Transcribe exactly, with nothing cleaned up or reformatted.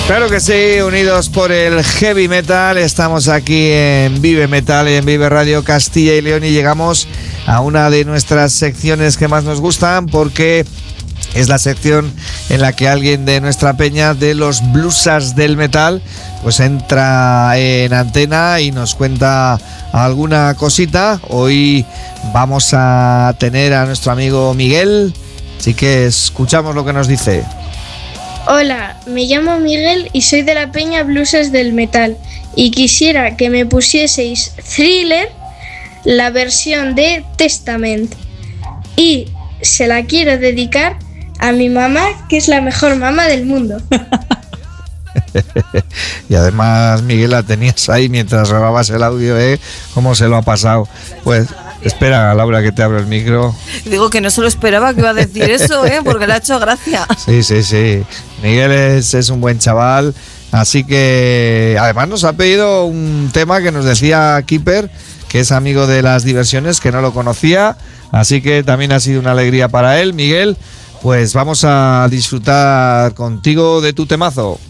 Claro que sí, unidos por el heavy metal, estamos aquí en Vive Metal y en Vive Radio Castilla y León y llegamos a una de nuestras secciones que más nos gustan porque es la sección en la que alguien de nuestra peña de los blusas del metal pues entra en antena y nos cuenta alguna cosita. Hoy vamos a tener a nuestro amigo Miguel, así que escuchamos lo que nos dice. Hola, me llamo Miguel y soy de la peña Blusas del Metal y quisiera que me pusieseis Thriller, la versión de Testament, y se la quiero dedicar a mi mamá, que es la mejor mamá del mundo. Y además, Miguel, la tenías ahí mientras grababas el audio, ¿eh? ¿Cómo se lo ha pasado? Pues espera, Laura, que te abro el micro. Digo que no se lo esperaba que iba a decir eso, ¿eh? Porque le ha hecho gracia. Sí, sí, sí. Miguel es, es un buen chaval. Así que además nos ha pedido un tema que nos decía Keeper, que es amigo de las diversiones, que no lo conocía. Así que también ha sido una alegría para él. Miguel, pues vamos a disfrutar contigo de tu temazo.